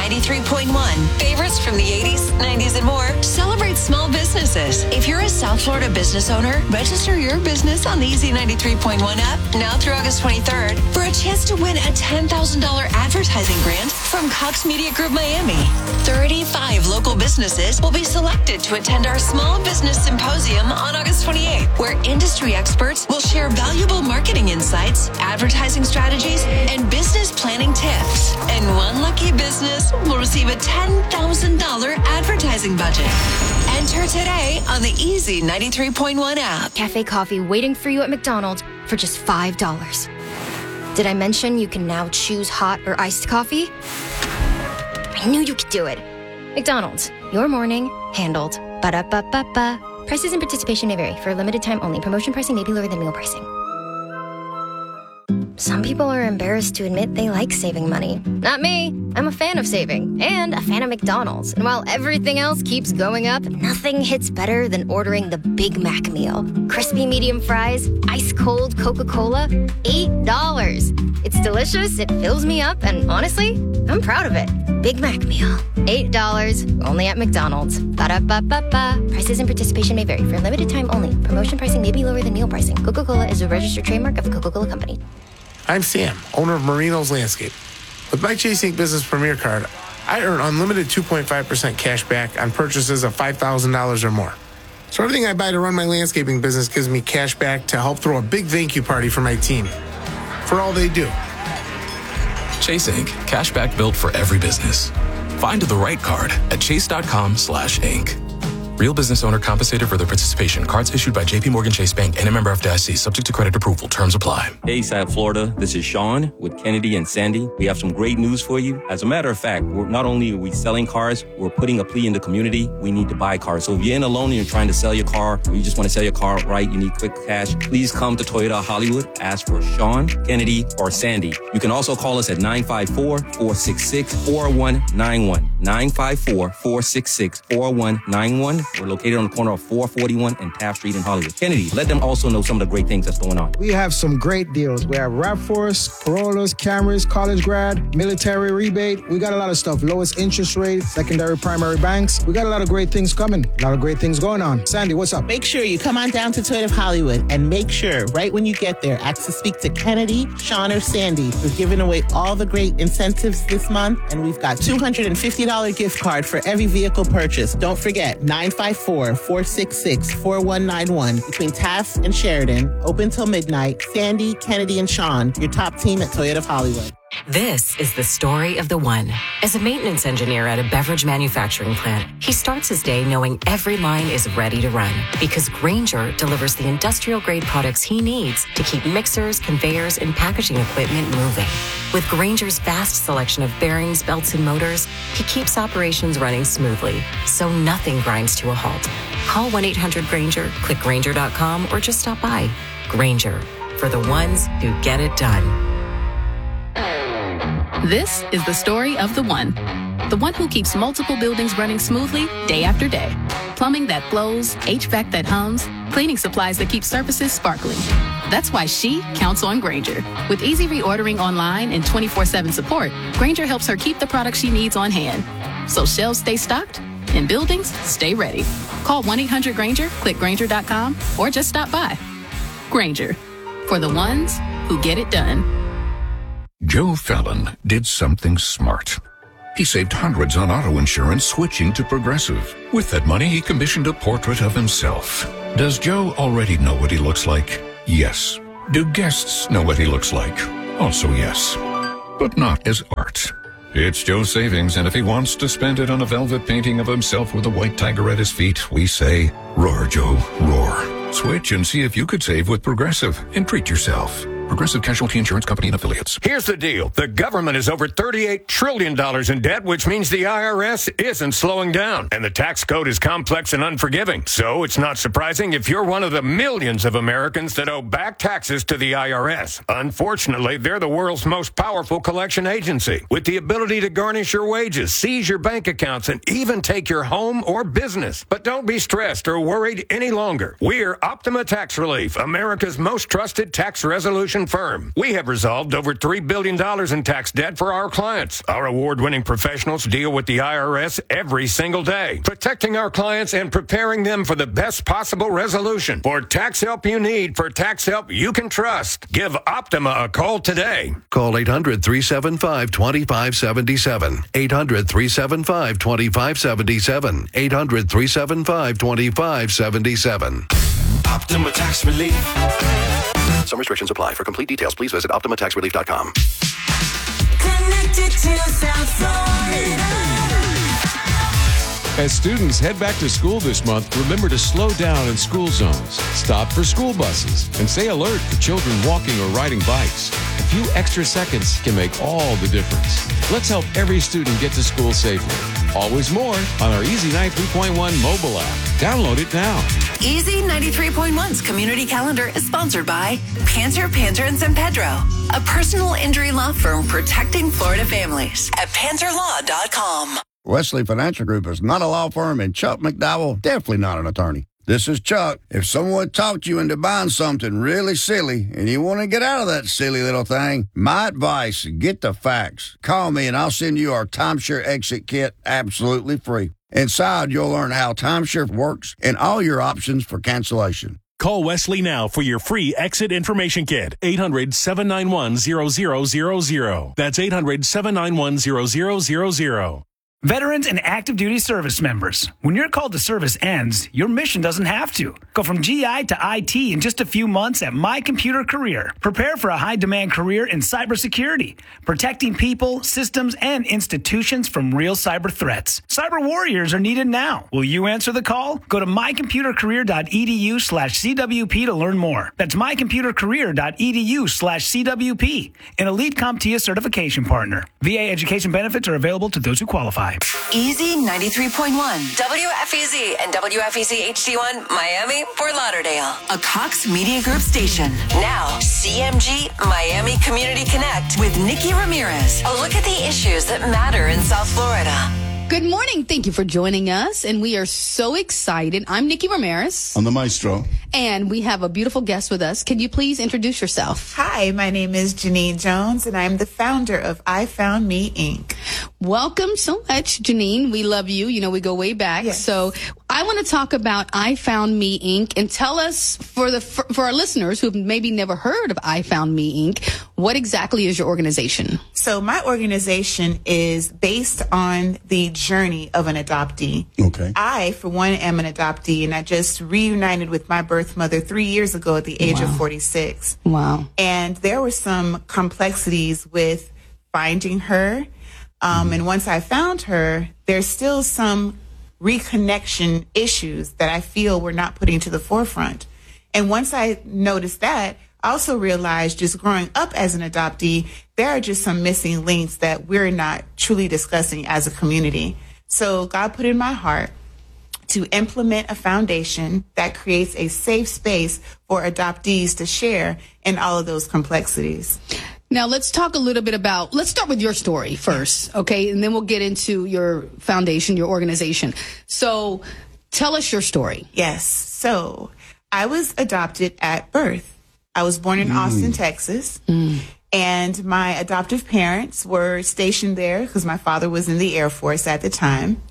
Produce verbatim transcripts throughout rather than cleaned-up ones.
ninety-three point one. Favorites from the eighties, nineties, and more celebrate small businesses. If you're a South Florida business owner, register your business on the Easy ninety-three point one app now through August twenty-third for a chance to win a ten thousand dollars advertising grant from Cox Media Group Miami. thirty-five local businesses will be selected to attend our Small Business Symposium on August twenty-eighth, where industry experts will share valuable marketing insights, advertising strategies, and business planning tips. And one lucky business will receive a ten thousand dollars advertising budget. Enter today on the Easy ninety-three point one app. Cafe coffee waiting for you at McDonald's for just five dollars. Did I mention you can now choose hot or iced coffee? I knew you could do it. McDonald's, your morning handled. Ba-da-ba-ba-ba. Prices and participation may vary. For a limited time only. Promotion pricing may be lower than meal pricing. Some people are embarrassed to admit they like saving money. Not me. I'm a fan of saving and a fan of McDonald's. And while everything else keeps going up, nothing hits better than ordering the Big Mac meal. Crispy medium fries, ice cold Coca-Cola, eight dollars. It's delicious, it fills me up, and honestly, I'm proud of it. Big Mac meal, eight dollars, only at McDonald's. Ba-da-ba-ba-ba. Prices and participation may vary. For a limited time only. Promotion pricing may be lower than meal pricing. Coca-Cola is a registered trademark of the Coca-Cola Company. I'm Sam, owner of Marino's Landscape. With my Chase Ink Business Premier Card, I earn unlimited two point five percent cash back on purchases of five thousand dollars or more. So everything I buy to run my landscaping business gives me cash back to help throw a big thank you party for my team, for all they do. Chase Ink, cash back built for every business. Find the right card at chase.com slash ink. Real business owner compensated for their participation. Cards issued by J P Morgan Chase Bank and a member of F D I C. Subject to credit approval. Terms apply. Hey, South Florida. This is Sean with Kennedy and Sandy. We have some great news for you. As a matter of fact, we're not only are we selling cars, we're putting a plea in the community. We need to buy cars. So if you're in a loan and you're trying to sell your car, or you just want to sell your car right, you need quick cash, please come to Toyota Hollywood. Ask for Sean, Kennedy, or Sandy. You can also call us at nine five four, four six six, four one nine one. nine five four, four six six, four one nine one. We're located on the corner of four forty-one and Taft Street in Hollywood. Kennedy, let them also know some of the great things that's going on. We have some great deals. We have RAV four, Corollas, Camrys, college grad, military rebate. We got a lot of stuff. Lowest interest rate, secondary, primary banks. We got a lot of great things coming. A lot of great things going on. Sandy, what's up? Make sure you come on down to Toyota of Hollywood and make sure right when you get there, ask to speak to Kennedy, Sean, or Sandy. We're giving away all the great incentives this month, and we've got two hundred fifty dollars gift card for every vehicle purchase. Don't forget, nine five four, four six six, four one nine one between Taft and Sheridan. Open till midnight. Sandy, Kennedy, and Sean, your top team at Toyota of Hollywood. This is the story of the one. As a maintenance engineer at a beverage manufacturing plant, he starts his day knowing every line is ready to run because Grainger delivers the industrial-grade products he needs to keep mixers, conveyors, and packaging equipment moving. With Grainger's vast selection of bearings, belts, and motors, he keeps operations running smoothly, so nothing grinds to a halt. Call one eight hundred Grainger, click Grainger dot com, or just stop by. Grainger, for the ones who get it done. This is the story of the one. The one who keeps multiple buildings running smoothly day after day. Plumbing that flows, H V A C that hums, cleaning supplies that keep surfaces sparkling. That's why she counts on Grainger. With easy reordering online and twenty-four seven support, Grainger helps her keep the products she needs on hand. So shelves stay stocked and buildings stay ready. Call one eight hundred Grainger, click Grainger dot com, or just stop by. Grainger, for the ones who get it done. Joe Fallon did something smart. He saved hundreds on auto insurance switching to Progressive. With that money, he commissioned a portrait of himself. Does Joe already know what he looks like? Yes. Do guests know what he looks like? Also yes. But not as art. It's Joe's savings, and if he wants to spend it on a velvet painting of himself with a white tiger at his feet, we say, roar, Joe, roar. Switch and see if you could save with Progressive and treat yourself. Progressive Casualty Insurance Company and Affiliates. Here's the deal. The government is over thirty-eight trillion dollars in debt, which means the I R S isn't slowing down. And the tax code is complex and unforgiving. So it's not surprising if you're one of the millions of Americans that owe back taxes to the I R S. Unfortunately, they're the world's most powerful collection agency, with the ability to garnish your wages, seize your bank accounts, and even take your home or business. But don't be stressed or worried any longer. We're Optima Tax Relief, America's most trusted tax resolution tax-efficient firm. We have resolved over three billion dollars in tax debt for our clients. Our award-winning professionals deal with the I R S every single day, protecting our clients and preparing them for the best possible resolution. For tax help you need, for tax help you can trust, give Optima a call today. Call eight hundred, three seven five, two five seven seven. eight hundred, three seven five, two five seven seven. eight hundred, three seven five, two five seven seven. Optima Tax Relief. Some restrictions apply. For complete details, please visit optima tax relief dot com. Connected to South Florida. As students head back to school this month, remember to slow down in school zones, stop for school buses, and stay alert for children walking or riding bikes. A few extra seconds can make all the difference. Let's help every student get to school safely. Always more on our Easy ninety-three point one mobile app. Download it now. Easy ninety-three point one's community calendar is sponsored by Panter, Panter and San Pedro, a personal injury law firm protecting Florida families at panter law dot com. Wesley Financial Group is not a law firm, and Chuck McDowell definitely not an attorney. This is Chuck. If someone talked you into buying something really silly and you want to get out of that silly little thing, my advice, get the facts. Call me and I'll send you our timeshare exit kit absolutely free. Inside, you'll learn how timeshare works and all your options for cancellation. Call Wesley now for your free exit information kit. eight hundred, seven nine one, zero zero zero zero. That's eight hundred, seven nine one, zero zero zero zero. Veterans and active duty service members, when your call to service ends, your mission doesn't have to. Go from G I to I T in just a few months at My Computer Career. Prepare for a high-demand career in cybersecurity, protecting people, systems, and institutions from real cyber threats. Cyber warriors are needed now. Will you answer the call? Go to mycomputercareer.edu slash CWP to learn more. That's mycomputercareer.edu slash CWP, an elite CompTIA certification partner. V A education benefits are available to those who qualify. Easy ninety-three point one, W F E Z and W F E Z H D one, Miami, Fort Lauderdale. A Cox Media Group station. Now, C M G Miami Community Connect with Nikki Ramirez. A look at the issues that matter in South Florida. Good morning. Thank you for joining us. And we are so excited. I'm Nikki Ramirez. I'm the maestro. And we have a beautiful guest with us. Can you please introduce yourself? Hi, my name is Janine Jones, and I'm the founder of I Found Me, Incorporated. Welcome so much, Janine. We love you. You know, we go way back. Yes. So I want to talk about I Found Me, Incorporated. And tell us, for the for, for our listeners who've maybe never heard of I Found Me, Incorporated, what exactly is your organization? So my organization is based on the journey of an adoptee. Okay. I, for one, am an adoptee, and I just reunited with my birth mother three years ago at the age wow. of forty-six. Wow. And there were some complexities with finding her. Um, mm. And once I found her, there's still some reconnection issues that I feel we're not putting to the forefront. And once I noticed that, I also realized just growing up as an adoptee, there are just some missing links that we're not truly discussing as a community. So God put in my heart to implement a foundation that creates a safe space for adoptees to share in all of those complexities. Now, let's talk a little bit about, let's start with your story first, okay? And then we'll get into your foundation, your organization. So tell us your story. Yes. So I was adopted at birth. I was born in mm. Austin, Texas. Mm. And my adoptive parents were stationed there because my father was in the Air Force at the time.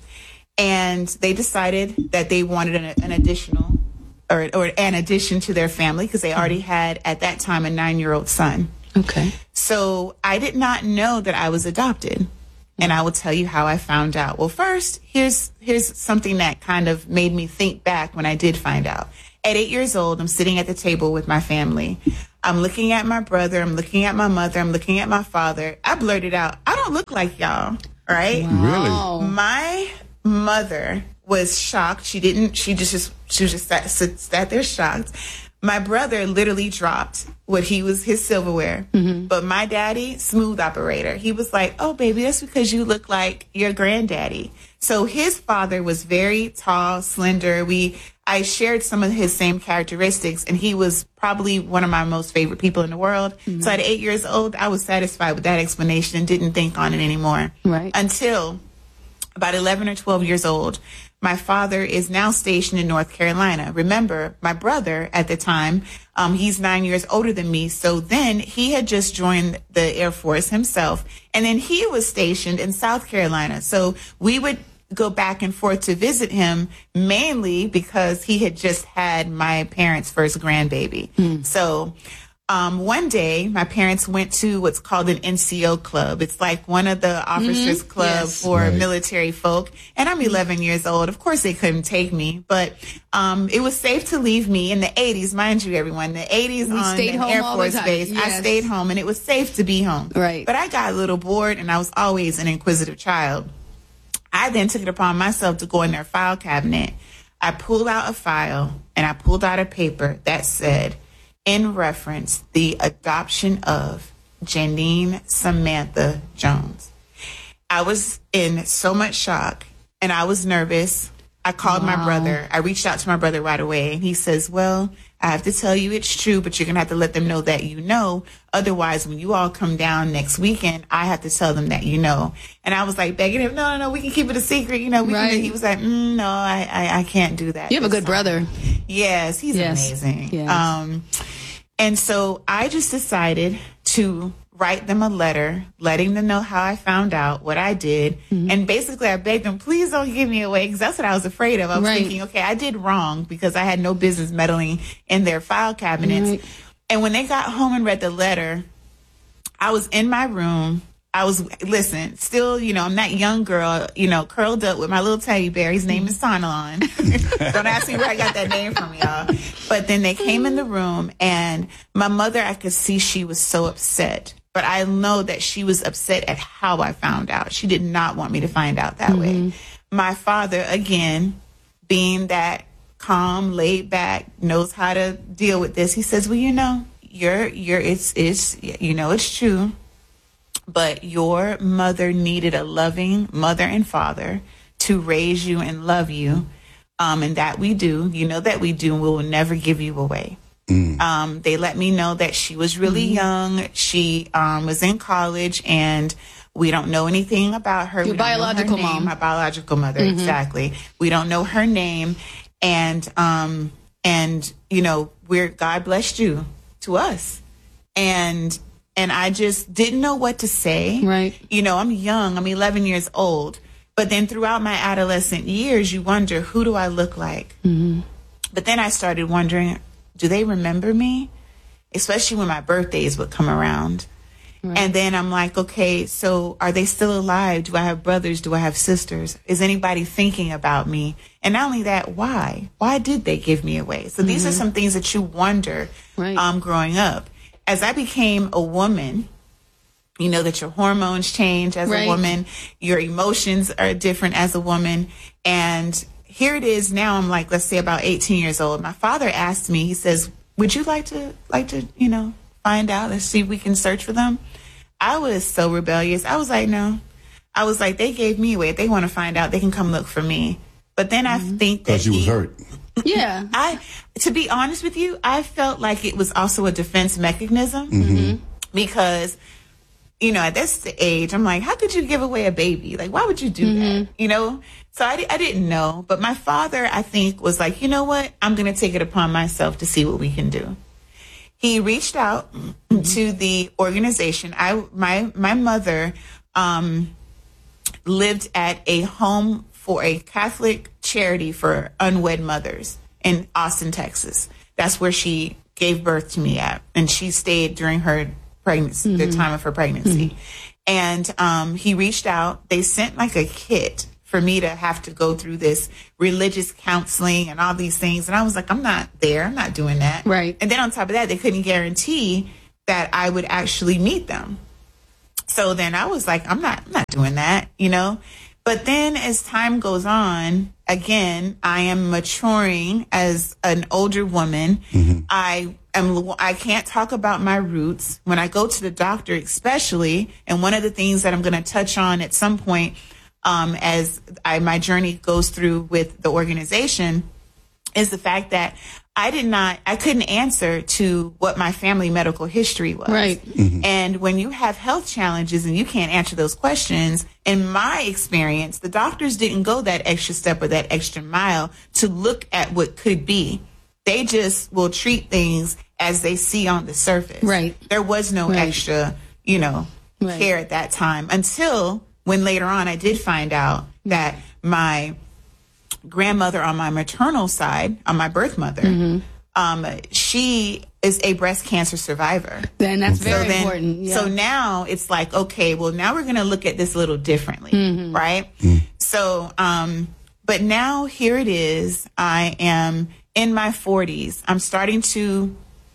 And they decided that they wanted an, an additional or, or an addition to their family because they already had, at that time, a nine-year-old son. Okay. So I did not know that I was adopted. And I will tell you how I found out. Well, first, here's here's something that kind of made me think back when I did find out. At eight years old, I'm sitting at the table with my family. I'm looking at my brother. I'm looking at my mother. I'm looking at my father. I blurted out, I don't look like y'all, right? Wow. Really? My mother was shocked. She didn't, she just, just she was just sat, sat there shocked. My brother literally dropped what he was, his silverware. Mm-hmm. But my daddy, smooth operator. He was like, oh, baby, that's because you look like your granddaddy. So his father was very tall, slender. We, I shared some of his same characteristics, and he was probably one of my most favorite people in the world. Mm-hmm. So at eight years old, I was satisfied with that explanation and didn't think on it anymore. Right. Until about eleven or twelve years old. My father is now stationed in North Carolina. Remember, my brother at the time, um, he's nine years older than me. So then he had just joined the Air Force himself. And then he was stationed in South Carolina. So we would go back and forth to visit him, mainly because he had just had my parents' first grandbaby. Mm. So Um, one day, my parents went to what's called an N C O club. It's like one of the officers' Mm-hmm. club Yes. for Right. military folk. And I'm eleven years old. Of course, they couldn't take me, but um, it was safe to leave me in the eighties, mind you, everyone. The eighties We on stayed an home Air all the Force time. base. I Yes. stayed home, and it was safe to be home. Right. But I got a little bored, and I was always an inquisitive child. I then took it upon myself to go in their file cabinet. I pulled out a file, and I pulled out a paper that said, in reference, the adoption of Janine Samantha Jones. I was in so much shock, and I was nervous. I called my Wow. brother. I reached out to my brother right away, and he says, well, I have to tell you it's true, but you're going to have to let them know that you know. Otherwise, when you all come down next weekend, I have to tell them that you know. And I was like begging him, no, no, no, we can keep it a secret. You know, we Right. can. He was like, mm, no, I, I, I can't do that. You have a this good time." brother. Yes, he's Yes. amazing. Yes. Um, and so I just decided to write them a letter, letting them know how I found out, what I did. Mm-hmm. And basically I begged them, please don't give me away, because that's what I was afraid of. I was Right. thinking, okay, I did wrong because I had no business meddling in their file cabinets. Right. And when they got home and read the letter, I was in my room. I was, listen, still, you know, I'm that young girl, you know, curled up with my little teddy bear. His name is Sonalon. Don't ask me where I got that name from, y'all. But then they came in the room, and my mother, I could see she was so upset. But I know that she was upset at how I found out. She did not want me to find out that way. My father, again, being that calm, laid back, knows how to deal with this. He says, well, you know, you're, you're, it's, it's, you know, it's true. But your mother needed a loving mother and father to raise you and love you. Um, and that we do. You know that we do. And we will never give you away. Mm. Um, they let me know that she was really young. She um, was in college, and we don't know anything about her. Your We don't know her biological name. mom. My biological mother, Mhm. exactly. We don't know her name. And, um, and you know, we're, God blessed you to us. And And I just didn't know what to say. Right. You know, I'm young. I'm eleven years old. But then throughout my adolescent years, you wonder, who do I look like? Mm-hmm. But then I started wondering, do they remember me? Especially when my birthdays would come around. Right. And then I'm like, okay, so are they still alive? Do I have brothers? Do I have sisters? Is anybody thinking about me? And not only that, why? Why did they give me away? So these are Mhm. some things that you wonder Right. um, growing up. As I became a woman, you know that your hormones change as Right. a woman. Your emotions are different as a woman. And here it is now. I'm like, let's say about eighteen years old. My father asked me, he says, would you like to, like to, you know, find out? Let's see if we can search for them. I was so rebellious. I was like, no. I was like, they gave me away. If they want to find out, they can come look for me. But then I think that Because you was he- hurt. Yeah. I, to be honest with you, I felt like it was also a defense mechanism Mm-hmm. because, you know, at this age, I'm like, how could you give away a baby? Like, why would you do that? You know? So I, di- I didn't know. But my father, I think, was like, you know what? I'm going to take it upon myself to see what we can do. He reached out to the organization. I, my, my mother, um, lived at a home for a Catholic charity for unwed mothers in Austin, Texas. That's where she gave birth to me at. And she stayed during her pregnancy, the Mhm. time of her pregnancy. And um, he reached out. They sent like a kit for me to have to go through this religious counseling and all these things. And I was like, I'm not there. I'm not doing that. Right. And then on top of that, they couldn't guarantee that I would actually meet them. So then I was like, I'm not, I'm not doing that, you know? But then as time goes on, again, I am maturing as an older woman. I am, I can't talk about my roots. When I go to the doctor, especially, and one of the things that I'm going to touch on at some point, um, as I, my journey goes through with the organization, is the fact that I did not, I couldn't answer to what my family medical history was. Right. Mm-hmm. And when you have health challenges and you can't answer those questions, in my experience, the doctors didn't go that extra step or that extra mile to look at what could be. They just will treat things as they see on the surface. Right. There was no Right. extra, you know, Right. care at that time until when later on I did find out that my grandmother on my maternal side, on my birth mother, Mm-hmm. um, she is a breast cancer survivor. Then that's So very then- important. Yeah. So now it's like, okay, well, now we're going to look at this a little differently, Mm-hmm. right? So, um, but now here it is. I am in my forties. I'm starting to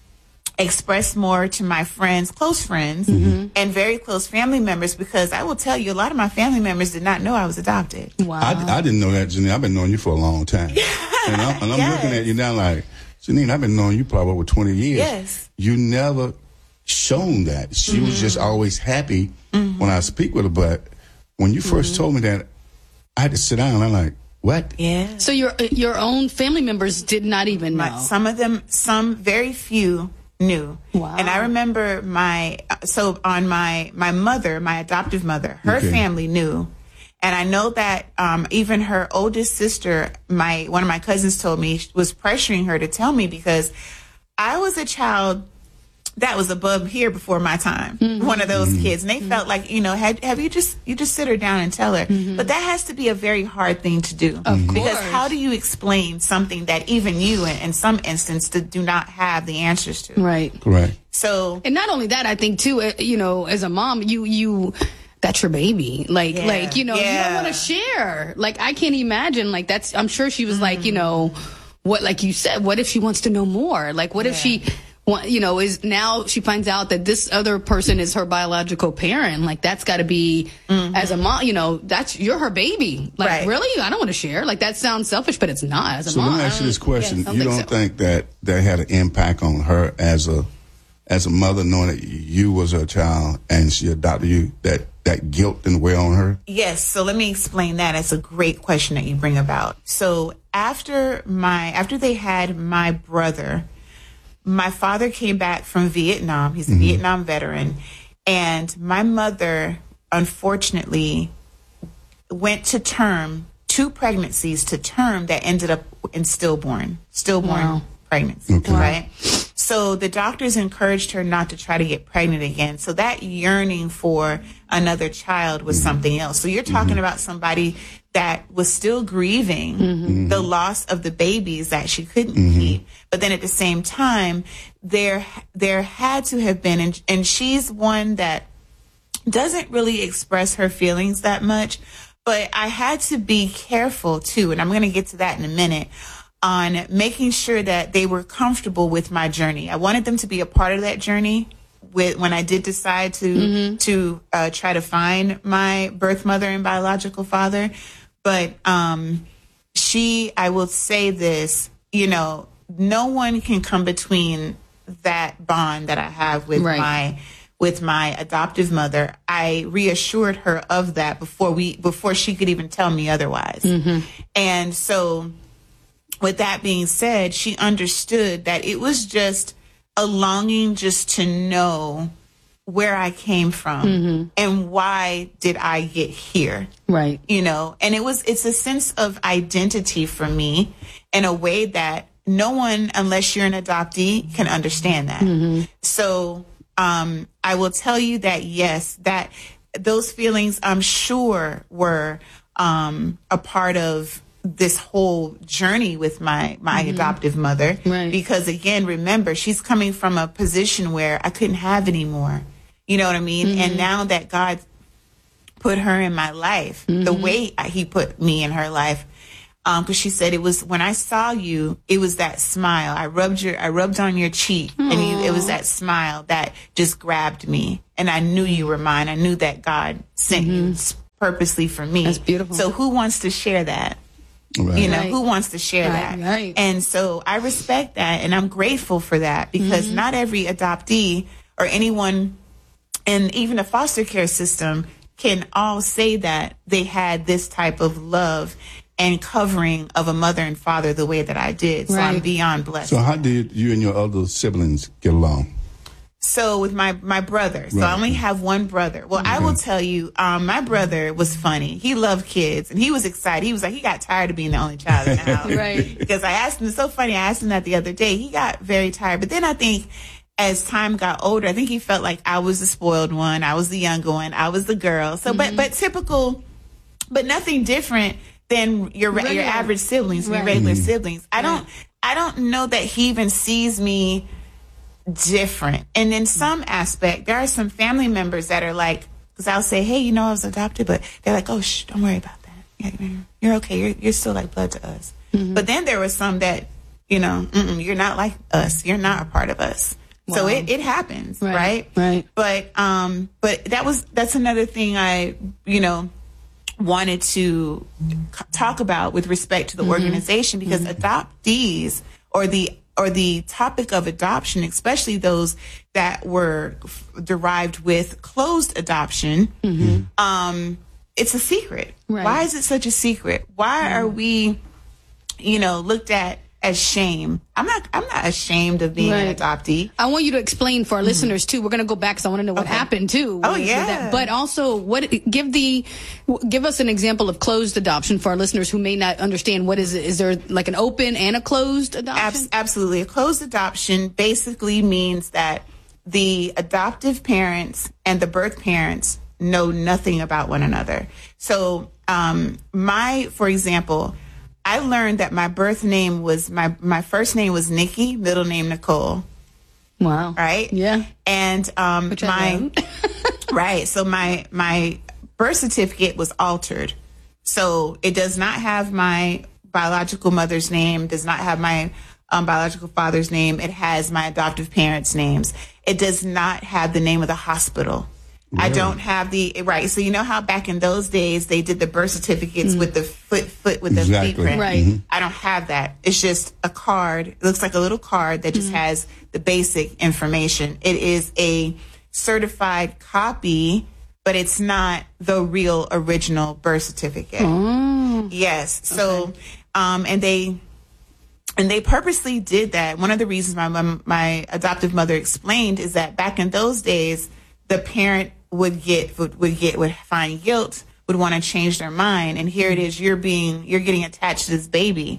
express more to my friends, close friends, Mm-hmm. and very close family members, because I will tell you, a lot of my family members did not know I was adopted. Wow. I, I didn't know that, Janine. I've been knowing you for a long time. and, I, and I'm Yes. looking at you now like, Janine, I've been knowing you probably over twenty years. Yes. You never shown that. She was just always happy when I speak with her. But when you 1st told me that, I had to sit down and I'm like, what? Yeah. So your your own family members did not even know. My, some of them, some very few knew. Wow. And I remember my, so on my, my mother, my adoptive mother, her Okay. family knew. And I know that um, even her oldest sister, my one of my cousins told me, was pressuring her to tell me, because I was a child that was above here before my time. Mm-hmm. One of those kids. And they felt like, you know, had, have you just, you just sit her down and tell her. Mm-hmm. But that has to be a very hard thing to do. Of Because course. how do you explain something that even you, in, in some instance, do, do not have the answers to? Right. Correct. So, And not only that, I think too, uh, you know, as a mom, you you that's your baby. Like Yeah. like you know, you Yeah. don't want to share. Like I can't imagine. Like that's. I'm sure she was like, you Mm-hmm. know, what like you said. What if she wants to know more? Like what if she. wa- You know, is now she finds out that this other person is her biological parent. Like that's got to be as a mom. You know, that's you're her baby. Like Mm-hmm. Right. really, I don't want to share. Like that sounds selfish, but it's not. As a So mom, let me I ask you don't- this question. yeah, I you think don't so. think that that had an impact on her as a as a mother, knowing that you was her child and she adopted you, that that guilt didn't weigh on her? yes. So let me explain that. It's a great question that you bring about. So after my, after they had my brother, my father came back from Vietnam. He's a Vietnam veteran. And my mother, unfortunately, went to term, two pregnancies to term that ended up in stillborn, stillborn Wow. pregnancy, Okay. right? So the doctors encouraged her not to try to get pregnant again. So that yearning for another child was something else. So you're talking about somebody that was still grieving the loss of the babies that she couldn't keep. But then at the same time, there there had to have been, and, and she's one that doesn't really express her feelings that much. But I had to be careful too, and I'm going to get to that in a minute, on making sure that they were comfortable with my journey. I wanted them to be a part of that journey with, when I did decide to to uh, try to find my birth mother and biological father. But um, she, I will say this, you know, no one can come between that bond that I have with Right. my with my adoptive mother. I reassured her of that before we before she could even tell me otherwise. And so with that being said, she understood that it was just a longing just to know where I came from and why did I get here. Right. You know, and it was, it's a sense of identity for me in a way that no one, unless you're an adoptee, can understand that. So, um, I will tell you that yes, that those feelings, I'm sure, were, um, a part of this whole journey with my, my adoptive mother. Right. Because again, remember, she's coming from a position where I couldn't have any more. You know what I mean? And now that God put her in my life, the way he put me in her life, um, because she said it was when I saw you, it was that smile. I rubbed your, I rubbed on your cheek, and you, it was that smile that just grabbed me, and I knew you were mine. I knew that God sent you s- purposely for me. That's beautiful. So who wants to share that? Right. You know, Right. who wants to share Right, that? right. And so I respect that, and I'm grateful for that, because not every adoptee or anyone, and even a foster care system, can all say that they had this type of love and covering of a mother and father the way that I did. So I'm beyond blessed. So how did you and your other siblings get along? So with my, my brother, so Right. I only have one brother. Well, I will tell you, um, my brother was funny. He loved kids and he was excited. He was like, he got tired of being the only child in the house. Right. Because I asked him, it's so funny, I asked him that the other day. He got very tired. But then I think as time got older, I think he felt like I was the spoiled one. I was the younger one. I was the girl. So, but, but typical, but nothing different than your, Regular. your average siblings, your Right. regular Mhm. siblings. I don't, I don't know that he even sees me different. And in some aspect, there are some family members that are like, because I'll say, hey, you know, I was adopted, but they're like, oh, shh, don't worry about that. Yeah, you're okay. You're, you're still like blood to us. But then there were some that, you know, mm-mm, you're not like us. You're not a part of us. So Wow. it, it happens, Right. right? Right. But, um, but that was, that's another thing I, you know, wanted to c- talk about with respect to the Mhm. organization, because adoptees or the or the topic of adoption, especially those that were f- derived with closed adoption, um, it's a secret. Right. Why is it such a secret? Why are we, you know, looked at as shame? I'm not. I'm not ashamed of being an Right. adoptee. I want you to explain for our listeners too. We're going to go back because I want to know what happened too. Oh, with- with yeah. that. But also, what give the give us an example of closed adoption for our listeners who may not understand what is it. Is there like an open and a closed adoption? Abs- absolutely. A closed adoption basically means that the adoptive parents and the birth parents know nothing about one another. So, um, my, for example, I learned that my birth name was my, my first name was Nikki, middle name Nicole. Wow. Right? Yeah. And um, Which I my right. So my my birth certificate was altered. So it does not have my biological mother's name, does not have my um, biological father's name. It has my adoptive parents' names. It does not have the name of the hospital. I don't have the right. So you know how back in those days they did the birth certificates with the foot foot with the Exactly. feet print. Right. Mhm. I don't have that. It's just a card. It looks like a little card that just has the basic information. It is a certified copy, but it's not the real original birth certificate. Oh. Yes. So, um, and they, and they purposely did that. One of the reasons my mom, my adoptive mother explained is that back in those days, the parent would get, would, would get, would find guilt, would want to change their mind. And here it is, you're being, you're getting attached to this baby.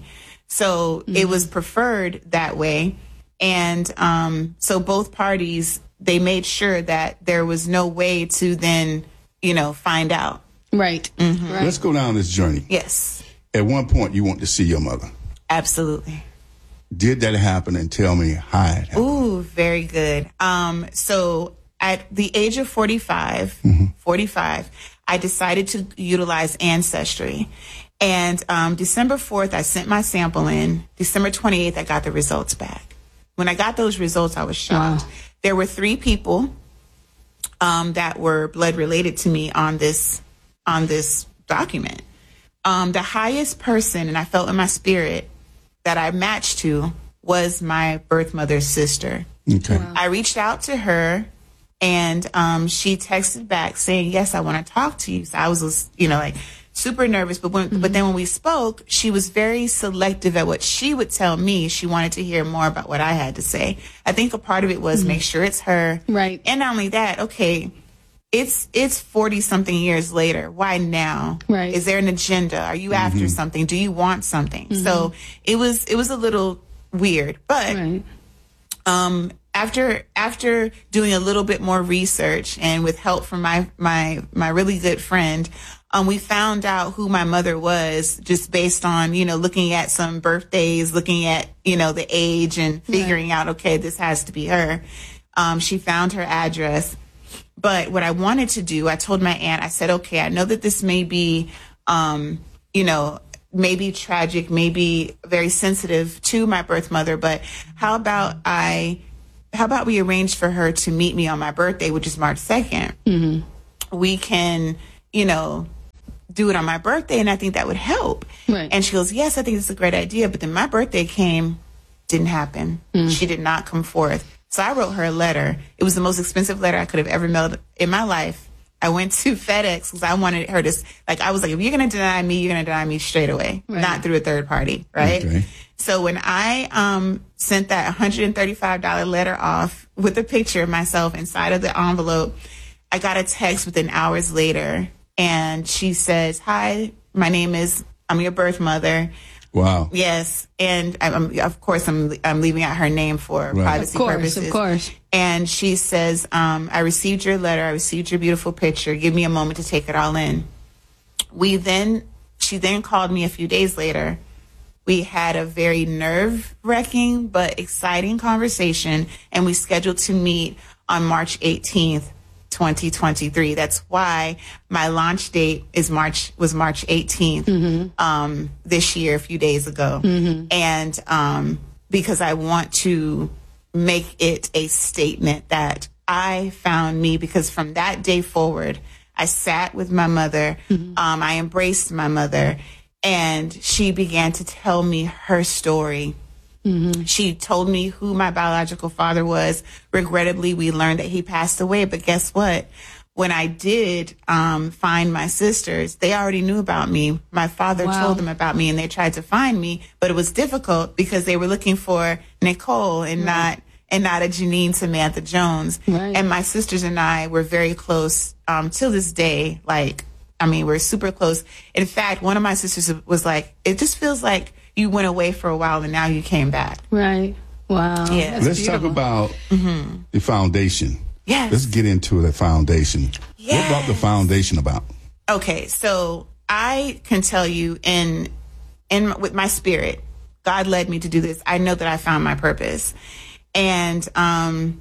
So it was preferred that way. And, um, so both parties, they made sure that there was no way to then, you know, find out. Right. Mhm. Let's go down this journey. Yes, At one point, you want to see your mother. absolutely. Did that happen? And tell me how it happened. Ooh, very good. Um, so at the age of forty-five, forty-five, I decided to utilize Ancestry. And um, December fourth, I sent my sample in. December twenty-eighth, I got the results back. When I got those results, I was shocked. Wow. There were three people um, that were blood related to me on this on this document. Um, the highest person, and I felt in my spirit that I matched to, was my birth mother's sister. Okay. I reached out to her, and um, she texted back saying, "Yes, I want to talk to you." So I was, you know, like super nervous. But when, but then when we spoke, she was very selective at what she would tell me. She wanted to hear more about what I had to say. I think a part of it was make sure it's her, Right. and not only that, okay, it's it's forty something years later. Why now? Right. Is there an agenda? Are you after something? Do you want something? So it was it was a little weird, but Right. um, after after doing a little bit more research and with help from my my my really good friend, um, we found out who my mother was just based on, you know, looking at some birthdays, looking at, you know, the age and figuring out, okay, this has to be her. Um, she found her address. But what I wanted to do, I told my aunt, I said, okay, I know that this may be, um, you know, maybe tragic, maybe very sensitive to my birth mother, but how about I, how about we arrange for her to meet me on my birthday, which is March second. Mm-hmm. We can, you know, do it on my birthday, and I think that would help. Right. And she goes, yes, I think it's a great idea. But then my birthday came, didn't happen. She did not come forth. So I wrote her a letter. It was the most expensive letter I could have ever mailed in my life. I went to FedEx because I wanted her to, like, I was like, if you're going to deny me, you're going to deny me straight away, Right. not through a third party, right? Okay. So when I um, sent that one hundred thirty-five dollars letter off with a picture of myself inside of the envelope, I got a text within hours later, and she says, "Hi, my name is, I'm your birth mother." Wow. Yes, and I'm, of course I'm I'm leaving out her name for Right. privacy Of course, purposes. of course. And she says, um, "I received your letter. I received your beautiful picture. Give me a moment to take it all in." We then, she then called me a few days later. We had a very nerve-wracking but exciting conversation, and we scheduled to meet on March eighteenth, twenty twenty-three. That's why my launch date is March was March eighteenth um, this year, a few days ago, and um, because I want to make it a statement that I found me, because from that day forward, I sat with my mother, um, I embraced my mother, and she began to tell me her story. She told me who my biological father was. Regrettably, we learned that he passed away. But guess what? When I did um, find my sisters, they already knew about me. My father Wow. told them about me, and they tried to find me, but it was difficult because they were looking for Nicole and not and not a Janine Samantha Jones. Right. And my sisters and I were very close um, till this day. Like, I mean, we're super close. In fact, one of my sisters was like, "It just feels like you went away for a while and now you came back." Right. Wow. Yeah. That's Let's beautiful. talk about Mm-hmm. the foundation. Yes. Let's get into the foundation. Yes. What about the foundation about? Okay, so I can tell you in in with my spirit, God led me to do this. I know that I found my purpose. And um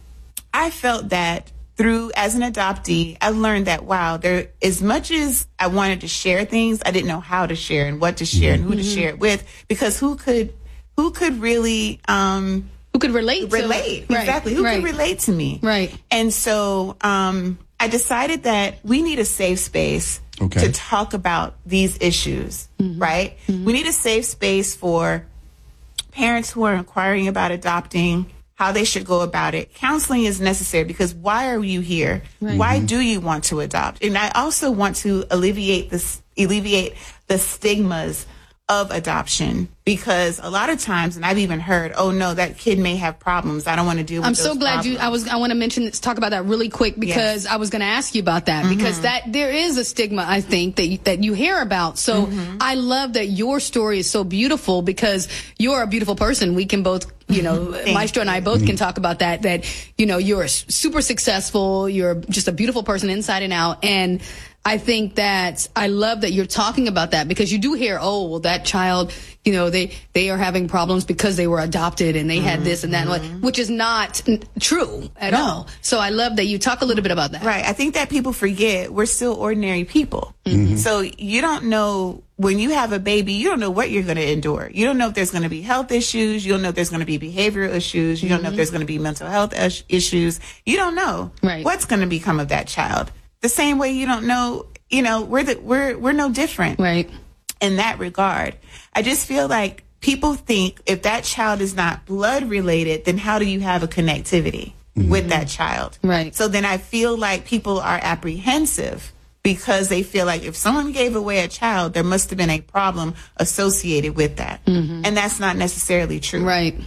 I felt that through, as an adoptee, I learned that, wow, there, as much as I wanted to share things, I didn't know how to share and what to share and who to share it with, because who could who could really um Who could relate to relate it. Right, exactly who right. could relate to me, Right. and so um I decided that we need a safe space Okay. to talk about these issues, right? We need a safe space for parents who are inquiring about adopting, how they should go about it. Counseling is necessary because why are you here? Right. Why do you want to adopt? And I also want to alleviate this, alleviate the stigmas of adoption, because a lot of times, and I've even heard, "Oh no, that kid may have problems. I don't want to deal with I'm those so glad problems." you. I was. I want to mention this. Talk about that really quick because Yes. I was going to ask you about that because that there is a stigma I think that you, that you hear about. So I love that your story is so beautiful because you're a beautiful person. We can both, you know, Maestro and I both can talk about that. That you know you're s- super successful. You're just a beautiful person inside and out. And I think that I love that you're talking about that because you do hear, oh, well, that child, you know, they, they are having problems because they were adopted and they had this and that, and what- which is not n- true at No. all. So I love that you talk a little bit about that. Right. I think that people forget we're still ordinary people. So you don't know, when you have a baby, you don't know what you're going to endure. You don't know if there's going to be health issues. You don't know if there's going to be behavioral issues. You don't know if there's going to be mental health is- issues. You don't know Right. what's going to become of that child. The same way you don't know, you know, we're the, we're we're no different. Right. In that regard. I just feel like people think if that child is not blood related, then how do you have a connectivity with that child? Right. So then I feel like people are apprehensive because they feel like if someone gave away a child, there must have been a problem associated with that. And that's not necessarily true. Right.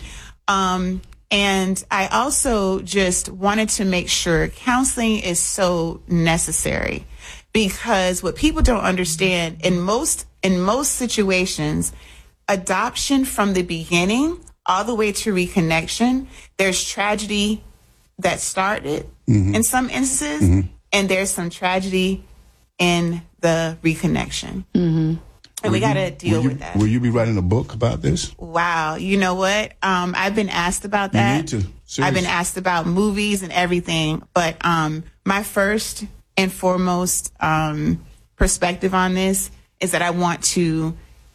Um, and I also just wanted to make sure counseling is so necessary because what people don't understand in most in most situations, adoption from the beginning all the way to reconnection, there's tragedy that started in some instances, and there's some tragedy in the reconnection. Mm-hmm. And we got to deal will you, with that. Will you be writing a book about this? Wow. You know what? Um, I've been asked about You that. need to. I've been Serious. asked about movies and everything. But um, my first and foremost um, perspective on this is that I want to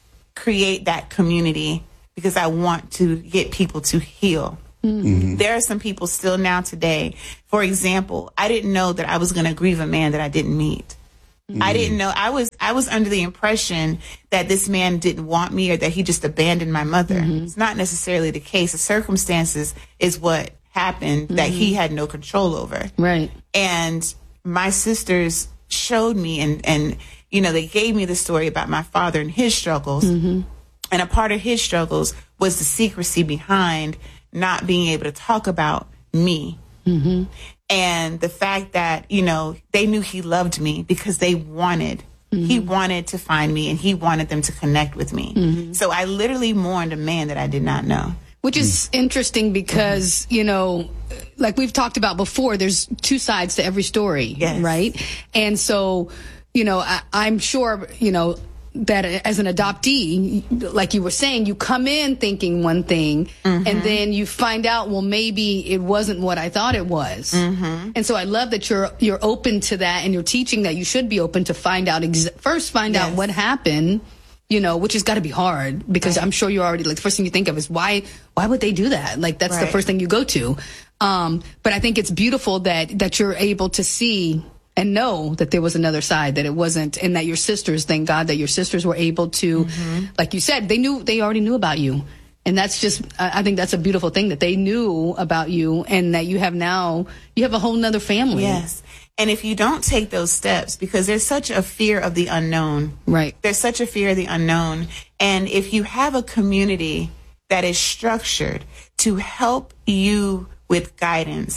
create that community because I want to get people to heal. Mm-hmm. There are some people still now today. For example, I didn't know that I was going to grieve a man that I didn't meet. I didn't know. I was I was under the impression that this man didn't want me or that he just abandoned my mother. It's not necessarily the case. The circumstances is what happened that he had no control over. Right. And my sisters showed me and, and, you know, they gave me the story about my father and his struggles. Mm-hmm. And a part of his struggles was the secrecy behind not being able to talk about me. Mm-hmm. And the fact that, you know, they knew he loved me because they wanted, mm-hmm. he wanted to find me and he wanted them to connect with me. Mm-hmm. So I literally mourned a man that I did not know. Which is interesting because, you know, like we've talked about before, there's two sides to every story, yes. right? And so, you know, I, I'm sure, you know, that as an adoptee, like you were saying, you come in thinking one thing, mm-hmm. and then you find out, well, maybe it wasn't what I thought it was. Mm-hmm. And so I love that you're you're open to that, and you're teaching that you should be open to find out ex- first find yes. out what happened. You know, which has got to be hard because right. I'm sure you're already like the first thing you think of is why why would they do that? Like that's right. the first thing you go to. Um, but I think it's beautiful that that you're able to see and know that there was another side, that it wasn't, and that your sisters, thank God that your sisters were able to, mm-hmm. like you said, they knew, they already knew about you. And that's just, I think that's a beautiful thing that they knew about you and that you have now, you have a whole nother family. Yes. And if you don't take those steps, because there's such a fear of the unknown. Right. There's such a fear of the unknown. And if you have a community that is structured to help you with guidance,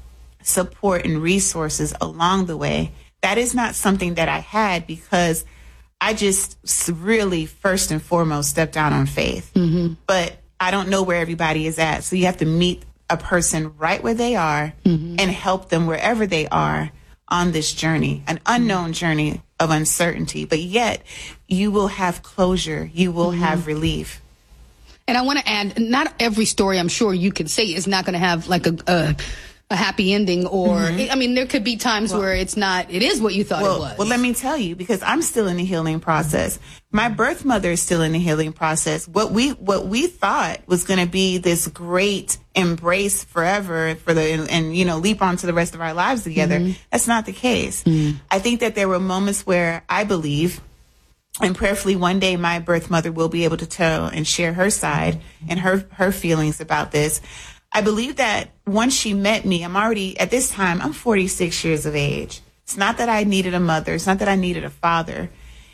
support, and resources along the way, that is not something that I had because I just really first and foremost stepped out on faith. Mm-hmm. But I don't know where everybody is at. So you have to meet a person right where they are mm-hmm. and help them wherever they are on this journey, an unknown journey of uncertainty, but yet you will have closure, you will mm-hmm. have relief. And I want to add, not every story I'm sure you can say is not going to have like a, a, a happy ending or, mm-hmm. I mean, there could be times well, where it's not, it is what you thought well, it was. Well, let me tell you, because I'm still in the healing process. My birth mother is still in the healing process. What we, what we thought was going to be this great embrace forever for the, and, and, you know, leap on to the rest of our lives together. Mm-hmm. That's not the case. Mm-hmm. I think that there were moments where I believe, and prayerfully one day my birth mother will be able to tell and share her side and her, her feelings about this. I believe that once she met me, I'm already, at this time, I'm forty-six years of age. It's not that I needed a mother. It's not that I needed a father.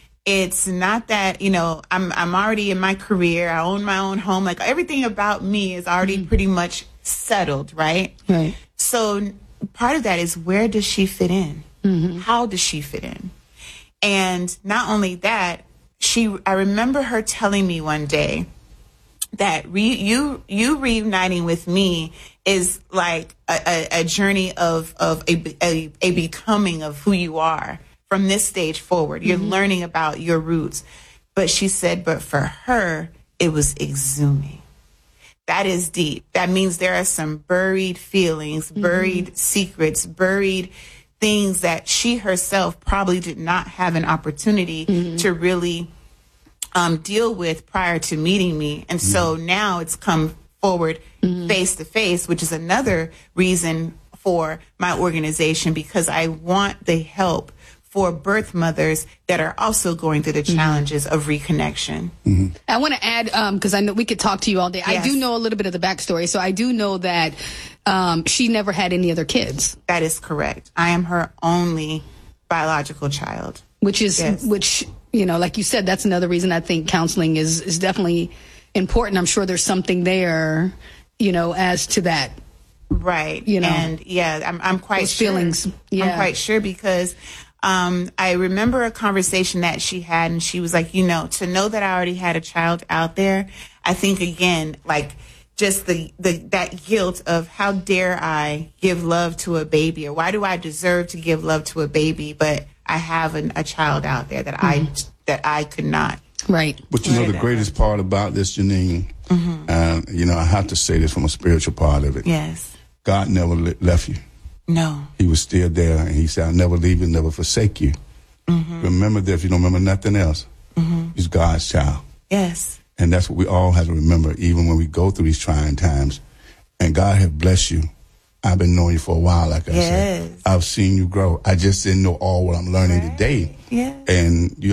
It's not that, you know, I'm I'm already in my career. I own my own home. Like everything about me is already mm-hmm. pretty much settled, right? Right. So part of that is, where does she fit in? Mm-hmm. How does she fit in? And not only that, she, I remember her telling me one day that re, you you reuniting with me is like a, a, a journey of of a, a a becoming of who you are from this stage forward. You're mm-hmm. learning about your roots. But she said, but for her, it was exhuming. That is deep. That means there are some buried feelings, mm-hmm. buried secrets, buried things that she herself probably did not have an opportunity mm-hmm. to really Um, deal with prior to meeting me. And so now it's come forward mm-hmm. face to face, which is another reason for my organization, because I want the help for birth mothers that are also going through the challenges mm-hmm. of reconnection. Mm-hmm. I want to add, because um, I know we could talk to you all day. Yes. I do know a little bit of the backstory. So I do know that um, she never had any other kids. That is correct. I am her only biological child. Which is, yes. which, you know, like you said, that's another reason I think counseling is, is definitely important. I'm sure there's something there, you know, as to that. Right. You know, and yeah, I'm, I'm quite those sure. feelings. Yeah. I'm quite sure because um, I remember a conversation that she had, and she was like, you know, to know that I already had a child out there, I think, again, like just the, the that guilt of how dare I give love to a baby, or why do I deserve to give love to a baby, but I have an, a child out there that mm-hmm. I that I could not. Right. But you know, the greatest part about this, Janine, mm-hmm. uh, you know, I have to say this from a spiritual part of it. Yes. God never le- left you. No. He was still there, and he said, I'll never leave you, never forsake you. Mm-hmm. Remember that if you don't remember nothing else, mm-hmm. he's God's child. Yes. And that's what we all have to remember, even when we go through these trying times. And God has blessed you. I've been knowing you for a while, like I yes. said. I've seen you grow. I just didn't know all what I'm learning right. today. Yeah. And you